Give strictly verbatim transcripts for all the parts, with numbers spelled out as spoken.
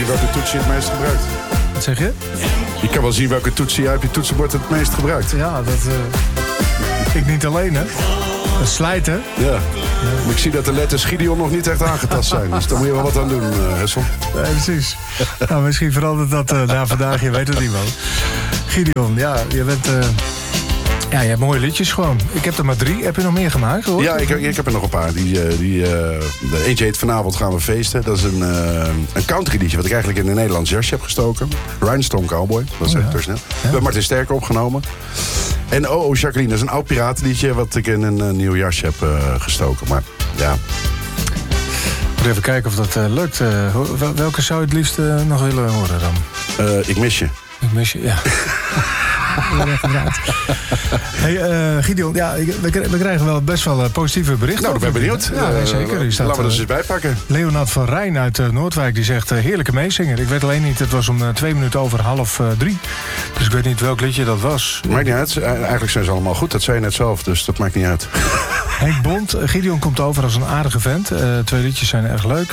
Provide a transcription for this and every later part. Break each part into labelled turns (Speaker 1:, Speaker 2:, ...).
Speaker 1: welke toetsen je het meest gebruikt.
Speaker 2: Wat zeg je?
Speaker 1: Je kan wel zien welke toetsen jij op je toetsenbord het meest gebruikt.
Speaker 2: Ja, dat... Uh, ik niet alleen, hè. Dat slijten.
Speaker 1: Ja. ja. Maar ik zie dat de letters Gideon nog niet echt aangetast zijn. Dus daar moet je wel wat aan doen, uh, Hessel.
Speaker 2: Nee, precies. Nou, misschien verandert dat uh, na vandaag. Je weet het niet wel. Gideon, ja, je bent... Uh, ja, je hebt mooie liedjes gewoon. Ik heb er maar drie. Heb je nog meer gemaakt, hoor?
Speaker 1: Ja, ik, ik heb er nog een paar. Die, uh, die, uh, de eentje heet Vanavond gaan we feesten. Dat is een, uh, een country liedje wat ik eigenlijk in een Nederlands jasje heb gestoken. Rhinestone Cowboy, dat is
Speaker 2: oh,
Speaker 1: echt
Speaker 2: ja.
Speaker 1: te snel. Ja. Bij Martin Sterker opgenomen. En Oh Oh Jacqueline, dat is een oud piratenliedje wat ik in een uh, nieuw jasje heb uh, gestoken. Maar ja...
Speaker 2: Moet even kijken of dat uh, lukt. Uh, welke zou je het liefst uh, nog willen horen dan?
Speaker 1: Uh, ik mis je.
Speaker 2: Ik mis je, ja. Hey, uh, Gideon, ja, we, we krijgen wel best wel uh, positieve berichten.
Speaker 1: Nou, ik ben benieuwd.
Speaker 2: Ja, nee, zeker.
Speaker 1: Uh,
Speaker 2: staat,
Speaker 1: laten we er
Speaker 2: uh,
Speaker 1: eens bijpakken.
Speaker 2: Leonard van Rijn uit uh, Noordwijk, die zegt... Uh, heerlijke meezinger. Ik weet alleen niet, het was om uh, twee minuten over half uh, drie. Dus ik weet niet welk liedje dat was.
Speaker 1: Maakt niet uit. Eigenlijk zijn ze allemaal goed. Dat zei je net zelf, dus dat maakt niet uit.
Speaker 2: Henk Bond, uh, Gideon komt over als een aardige vent. Uh, twee liedjes zijn erg leuk.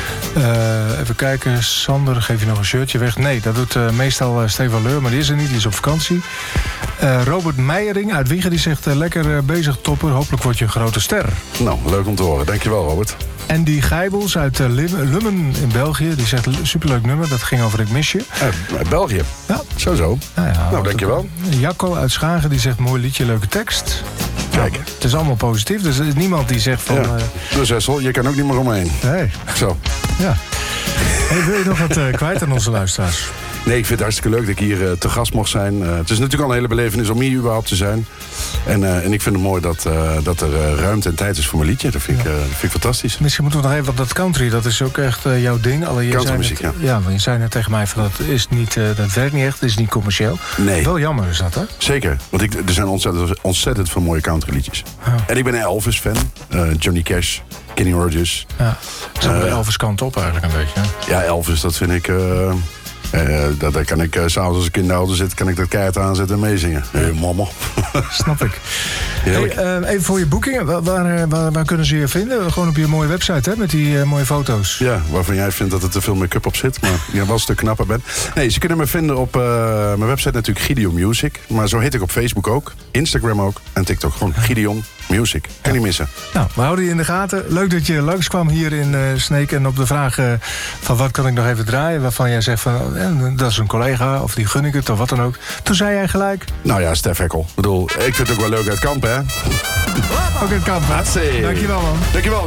Speaker 2: Uh, even kijken, Sander, geef je nog een shirtje weg? Nee, dat doet uh, meestal uh, Stefan Leur, maar die is er niet, die is op vakantie. Uh, Robert Meijering uit Wiegen, die zegt... Uh, lekker uh, bezig, topper, hopelijk word je een grote ster.
Speaker 1: Nou, leuk om te horen. Dankjewel, Robert.
Speaker 2: En die Gijbels uit uh, Lummen in België, die zegt superleuk nummer, dat ging over Ik mis je.
Speaker 1: Uh, uit België?
Speaker 2: Ja.
Speaker 1: Zo zo.
Speaker 2: Nou, ja,
Speaker 1: nou dankjewel.
Speaker 2: Jacco uit Schagen, die zegt mooi liedje, leuke tekst.
Speaker 1: Kijk.
Speaker 2: Nou, het is allemaal positief, dus er is niemand die zegt van...
Speaker 1: Ja.
Speaker 2: Uh,
Speaker 1: dus Hessel, je kan ook niet meer omheen.
Speaker 2: Nee.
Speaker 1: Zo.
Speaker 2: Ja. Hey, wil je nog wat uh, kwijt aan onze luisteraars?
Speaker 1: Nee, ik vind het hartstikke leuk dat ik hier uh, te gast mocht zijn. Uh, het is natuurlijk al een hele belevenis om hier überhaupt te zijn. En, uh, en ik vind het mooi dat, uh, dat er uh, ruimte en tijd is voor mijn liedje. Dat vind, ik, uh, dat vind ik fantastisch.
Speaker 2: Misschien moeten we nog even op dat country. Dat is ook echt uh, jouw ding. Alle, je
Speaker 1: Countrymuziek,
Speaker 2: zei net,
Speaker 1: ja.
Speaker 2: Ja, maar je zei net tegen mij van dat, is niet, uh, dat werkt niet echt. Het is niet commercieel.
Speaker 1: Nee.
Speaker 2: Wel jammer is dat, hè?
Speaker 1: Zeker. Want ik, er zijn ontzettend, ontzettend veel mooie countryliedjes.
Speaker 2: Oh.
Speaker 1: En ik ben een Elvis-fan. Uh, Johnny Cash, Kenny Rogers.
Speaker 2: Ja. Zo uh, de Elvis kant op eigenlijk een beetje. Hè?
Speaker 1: Ja, Elvis, dat vind ik... Uh, Uh, dat, dat kan ik, uh, s'avonds als ik in de auto zit, kan ik dat keihard aanzetten en meezingen. Hey, mama.
Speaker 2: Snap ik. Hey, uh, even voor je boekingen, waar, waar, waar, waar kunnen ze je vinden? Gewoon op je mooie website, hè, met die uh, mooie foto's.
Speaker 1: Ja, waarvan jij vindt dat er te veel make-up op zit, maar je wel een stuk knapper bent. Nee, ze kunnen me vinden op uh, mijn website natuurlijk Gideon Music. Maar zo heet ik op Facebook ook, Instagram ook en TikTok. Gewoon Gideon Music. Kan ja. niet missen.
Speaker 2: Nou, we houden je in de gaten. Leuk dat je langskwam hier in uh, Sneek. En op de vraag uh, van wat kan ik nog even draaien, waarvan jij zegt van eh, dat is een collega of die gun ik het of wat dan ook. Toen zei jij gelijk.
Speaker 1: Nou ja, Stef Hekkel. Ik bedoel, ik vind het ook wel leuk uit Kampen, hè?
Speaker 2: Ook uit Kampen.
Speaker 1: Dankjewel,
Speaker 2: man.
Speaker 1: Dankjewel.